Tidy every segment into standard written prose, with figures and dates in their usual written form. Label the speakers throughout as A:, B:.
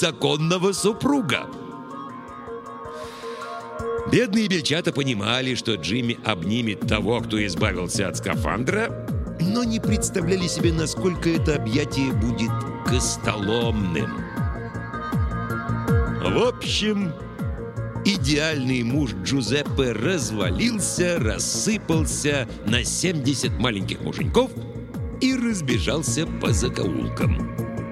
A: законного супруга. Бедные бельчата понимали, что Джимми обнимет того, кто избавился от скафандра, но не представляли себе, насколько это объятие будет костоломным. В общем, идеальный муж Джузеппе развалился, рассыпался на 70 маленьких муженьков и разбежался по закоулкам.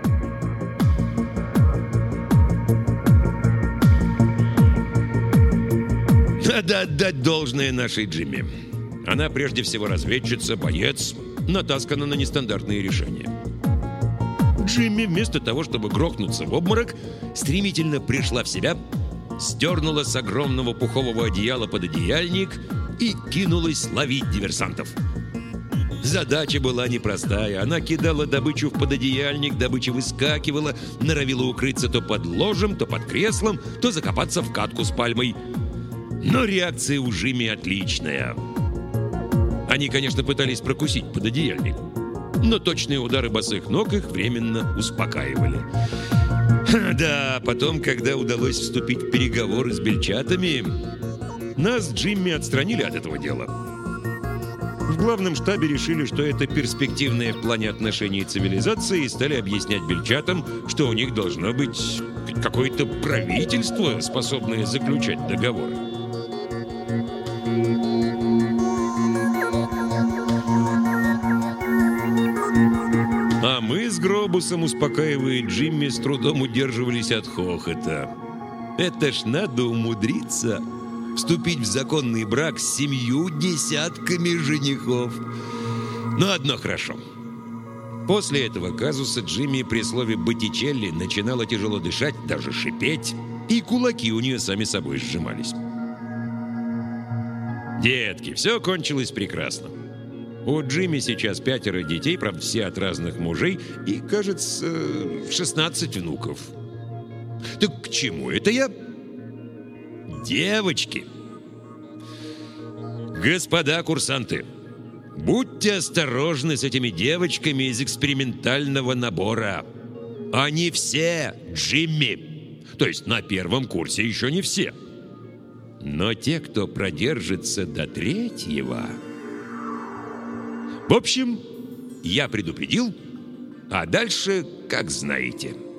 A: Надо отдать должное нашей Джимми. Она прежде всего разведчица, боец, натаскана на нестандартные решения. Джимми вместо того, чтобы грохнуться в обморок, стремительно пришла в себя, сдернула с огромного пухового одеяла пододеяльник и кинулась ловить диверсантов. Задача была непростая. Она кидала добычу в пододеяльник, добыча выскакивала, норовила укрыться то под ложем, то под креслом, то закопаться в катку с пальмой. Но реакция у Джимми отличная. Они, конечно, пытались прокусить пододеяльник, но точные удары босых ног их временно успокаивали. Да, потом, когда удалось вступить в переговоры с бельчатами, нас с Джимми отстранили от этого дела. В главном штабе решили, что это перспективное в плане отношений цивилизации, и стали объяснять бельчатам, что у них должно быть какое-то правительство, способное заключать договоры. А мы с Гробусом, успокаивая Джимми, с трудом удерживались от хохота. Это ж надо умудриться вступить в законный брак с 70 женихов. Но одно хорошо. После этого казуса Джимми при слове «Боттичелли» начинала тяжело дышать, даже шипеть, и кулаки у нее сами собой сжимались. Детки, все кончилось прекрасно. У Джимми сейчас 5 детей, правда, все от разных мужей, и, кажется, 16 внуков. Так к чему это я? Девочки! Господа курсанты, будьте осторожны с этими девочками из экспериментального набора. Они все Джимми. То есть на первом курсе еще не все. Но те, кто продержится до 3-го... В общем, я предупредил, а дальше как знаете.